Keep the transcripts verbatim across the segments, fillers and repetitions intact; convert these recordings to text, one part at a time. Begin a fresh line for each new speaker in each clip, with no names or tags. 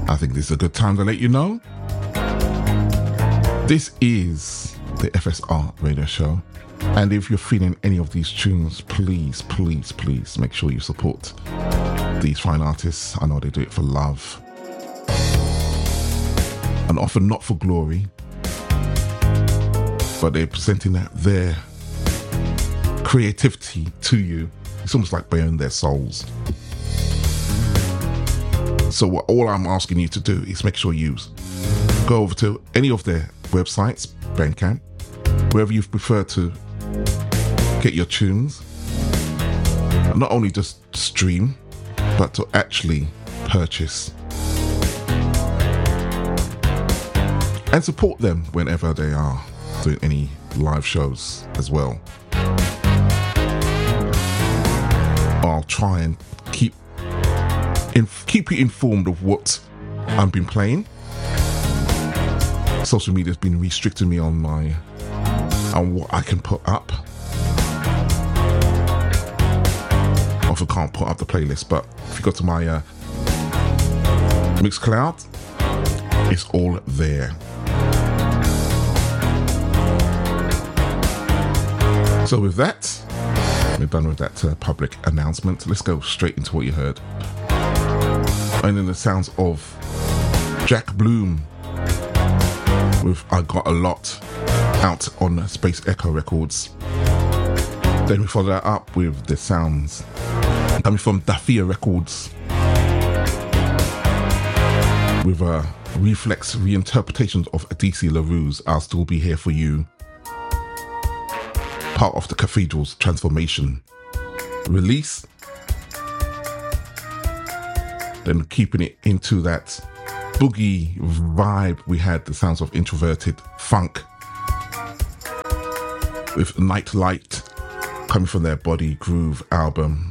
I think this is a good time to let you know. This is the F S R radio show. And if you're feeling any of these tunes, please, please, please make sure you support these fine artists. I know they do it for love. And often not for glory. But they're presenting their creativity to you. It's almost like bearing their souls. So what, all I'm asking you to do is make sure you go over to any of their websites, Bandcamp, wherever you prefer to get your tunes. And not only just stream, but to actually purchase. And support them whenever they are doing any live shows as well. I'll try and keep in, keep you informed of what I've been playing. Social media has been restricting me on my on what I can put up. I often can't put up the playlist, but if you go to my uh, Mixcloud, it's all there. So with that, we're done with that uh, public announcement. Let's go straight into what you heard. And in the sounds of Jack Bloom with I Got a Lot, out on Space Echo Records. Then we follow that up with the sounds coming from Dafia Records with a reflex reinterpretation of D C LaRue's I'll Still Be Here For You, part of the Cathedral's Transformation release. Then keeping it into that boogie vibe, we had the sounds of Introverted Funk with Night Light coming from their Body Groove album,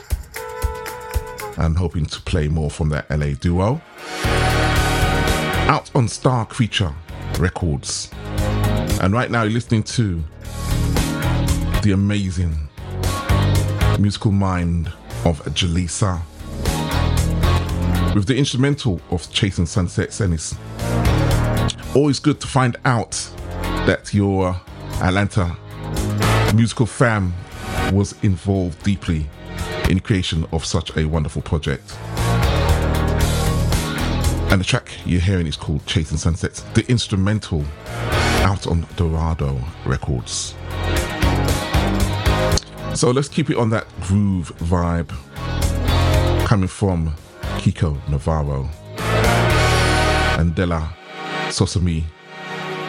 and hoping to play more from their L A duo. Out on Star Creature Records. And right now you're listening to the amazing musical mind of Jaleesa with the instrumental of Chasing Sunsets. And it's always good to find out that your Atlanta musical fam was involved deeply in the creation of such a wonderful project. And the track you're hearing is called Chasing Sunsets, the instrumental, out on Dorado Records. So let's keep it on that groove vibe, coming from Kiko Navarro and Della Sosami